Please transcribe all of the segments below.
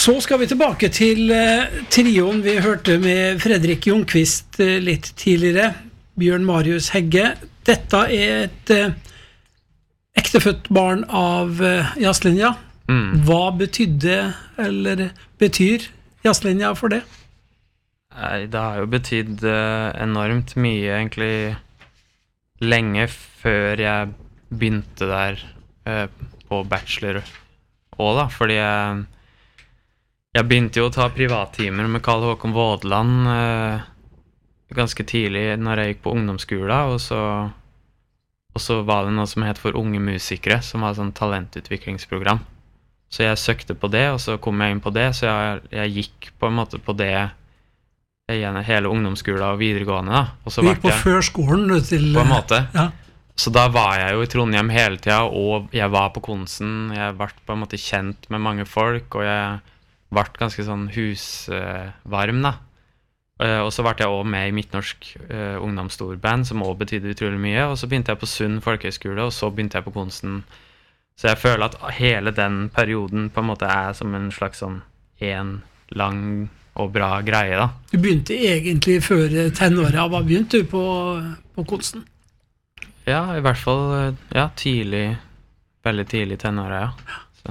Så skal vi tilbake til trioen vi hørte med Fredrik Ljungqvist litt tidligere, Bjørn Marius Hegge. Dette et ektefødt barn av jazzlinja. Hva betydde, eller betyr jazzlinja for det? Nei, det har jo betydd enormt mye, egentlig lenge før jeg begynte der på bachelor også da, fordi jeg begynte jo å ta privattimer med Karl Håkon Vådland ganske tidlig når jeg gikk på ungdomsskolen, og så var det noe som het for unge musikere, som var et sånn talentutviklingsprogram. Så jeg søkte på det, og så kom jeg inn på det, så jeg gikk på en måte på det gjennom hele ungdomsskolen og videregående da. Og så du gikk på førskolen til... På en måte. Ja. Så da var jeg jo i Trondheim hele tiden, og jeg var på Konsen, jeg ble på en måte kjent med mange folk, og jeg ble ganske sånn husvarm da. Og så ble jeg også med i Midtnorsk ungdomsstorband, som også betydde utrolig mye, og så begynte jeg på Sund Folkehøgskole, og så begynte jeg på Konsen. Så jeg føler at hele den perioden på en måte som en slags sånn en lang og bra greie da. Du begynte egentlig før tenåret. Hva begynte du på Konsen? Ja, i hvert fall tidlig, veldig tidlig tenåret, ja.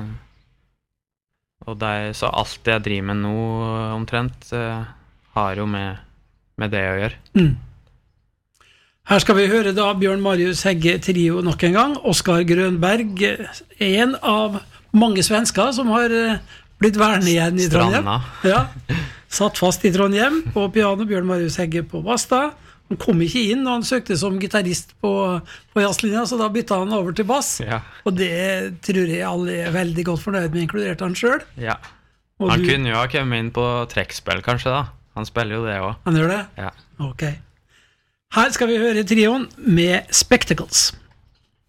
Så alt det jeg driver med nå omtrent har jo med det å gjøre. Her skal vi høre da Bjørn Marius Hegge trio nok en gang. Oskar Grönberg, en av mange svensker som har blitt værende igjen i Trondheim. Ja, satt fast i Trondheim på piano, Bjørn Marius Hegge på bass da. Han kom ikke inn når han søkte som gitarrist på jazzlinja, så da bytta han over til bass. Ja. Og det tror jeg alle er veldig godt fornøyd med, inkludert han selv. Ja. Han kunne jo ha kommet inn på trekkspill kanskje da. Han spiller jo det også. Han gjør det? Ja. Ok. Her skal vi høre trioen med Spectacles.